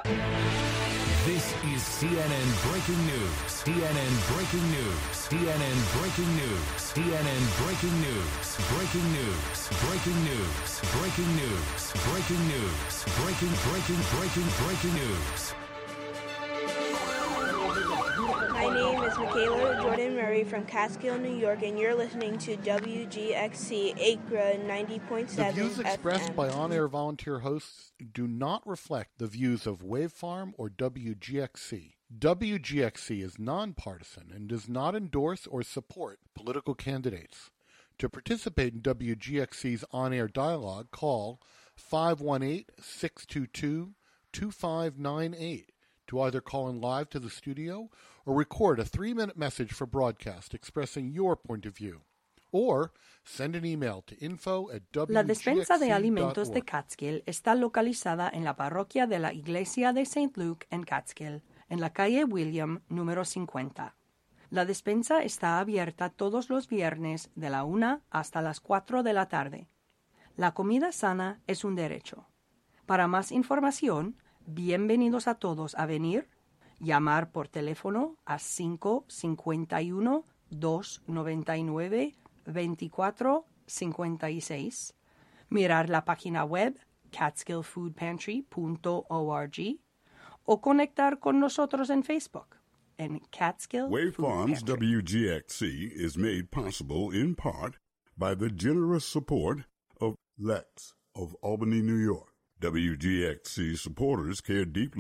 This is CNN Breaking News. CNN Breaking News. CNN Breaking News. CNN Breaking News. Breaking news. Breaking news. Breaking news. Breaking news. Breaking news. My name is Michaela Jordan Murray from Catskill, New York, and you're listening to WGXC Acra 90.7 The views expressed FM. by on-air volunteer hosts do not reflect the views of Wavefarm or WGXC. WGXC is nonpartisan and does not endorse or support political candidates. To participate in WGXC's on-air dialogue, call 518-622-2598 to either call in live to the studio or record a 3-minute message for broadcast expressing your point of view. Or send an email to info@wgxc.org. La despensa de alimentos de Catskill está localizada en la parroquia de la Iglesia de St. Luke en Catskill, en la calle William, número 50. La despensa está abierta todos los viernes de la 1 hasta las 4 de la tarde. La comida sana es un derecho. Para más información, bienvenidos a todos a venir, llamar por teléfono a 551-299-2456, mirar la página web catskillfoodpantry.org o conectar con nosotros en Facebook en Catskill Wavefarm's Food Pantry. WGXC is made possible in part by the generous support of Lex of Albany, New York. WGXC supporters care deeply